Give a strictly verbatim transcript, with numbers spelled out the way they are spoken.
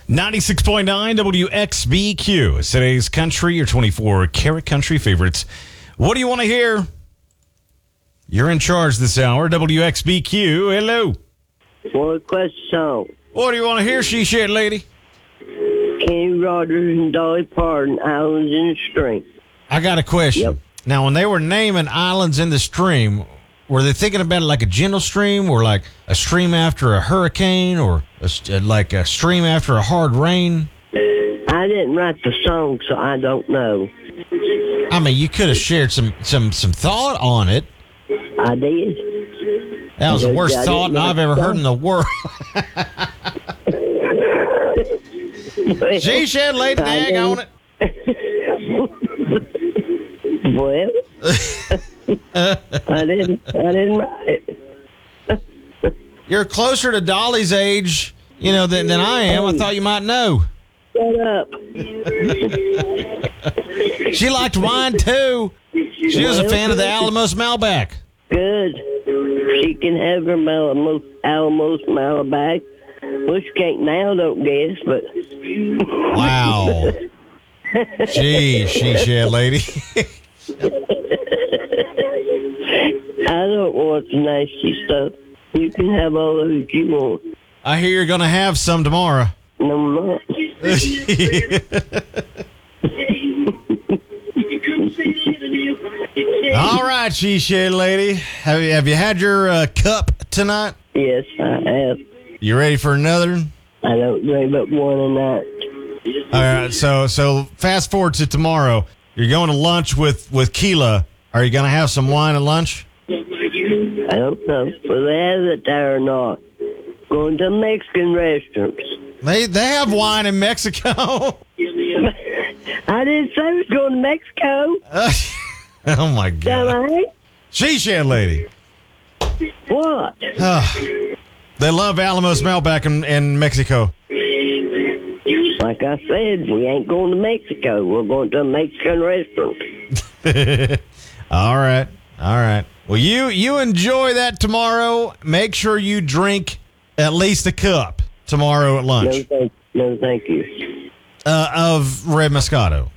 ninety-six point nine W X B Q. It's today's country, your twenty-four karat country favorites. What do you want to hear? You're in charge this hour. W X B Q, hello. What question song? What do you want to hear, she shit lady? Kenny Rogers and Dolly Parton, Islands in the Stream. I got a question. Yep. Now, when they were naming islands in the stream, were they thinking about it like a gentle stream, or like a stream after a hurricane, or a, like a stream after a hard rain? I didn't write the song, so I don't know. I mean, you could have shared some, some, some thought on it. I did. That was the worst I thought didn't I've write ever the heard in the world. She shed late tag on it. Well, I didn't. I didn't write it. You're closer to Dolly's age, you know, than, than I am. I thought you might know. Shut up. She liked wine too. She was a fan of the Alamos Malbec. Good. She can have her Alamos, Alamos Malbec. Well, she can't now, don't guess, but... Wow. Gee, she shed lady. I don't want the nasty stuff. You can have all of it you want. I hear you're going to have some tomorrow. No, I'm not. All right, she shed lady. Have you, have you had your uh, cup tonight? Yes, I have. You ready for another? I don't drink but one a night. All right, so so fast forward to tomorrow. You're going to lunch with, with Keela. Are you going to have some wine at lunch? I don't know whether they have it there or not. Going to Mexican restaurants. They they have wine in Mexico. I didn't say I was going to Mexico. Uh, oh, my God. Dumbass. She shed lady. What? They love Alamos Malbec in, in Mexico. Like I said, we ain't going to Mexico. We're going to a Mexican restaurant. All right. All right. Well, you, you enjoy that tomorrow. Make sure you drink at least a cup tomorrow at lunch. No, thank, no, thank you. Uh, of Red Moscato.